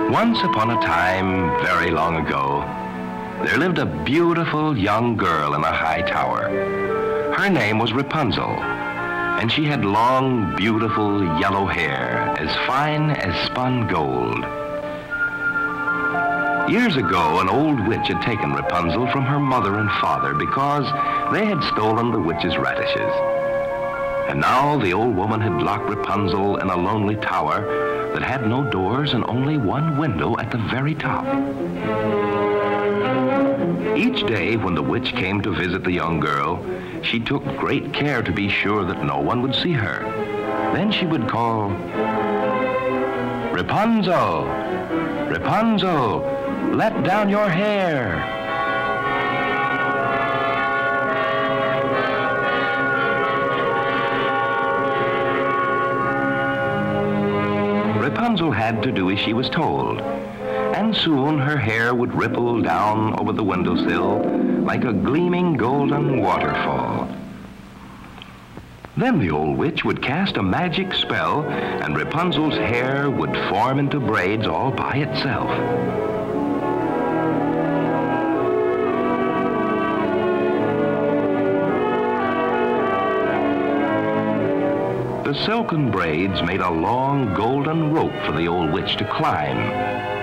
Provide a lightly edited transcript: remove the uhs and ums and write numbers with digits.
Once upon a time, very long ago, there lived a beautiful young girl in a high tower. Her name was Rapunzel, and she had long, beautiful yellow hair, as fine as spun gold. Years ago, an old witch had taken Rapunzel from her mother and father because they had stolen the witch's radishes. And now the old woman had locked Rapunzel in a lonely tower that had no doors and only one window at the very top. Each day when the witch came to visit the young girl, she took great care to be sure that no one would see her. Then she would call, "Rapunzel! Rapunzel! Let down your hair!" Rapunzel had to do as she was told, and soon her hair would ripple down over the windowsill like a gleaming golden waterfall. Then the old witch would cast a magic spell, and Rapunzel's hair would form into braids all by itself. The silken braids made a long golden rope for the old witch to climb.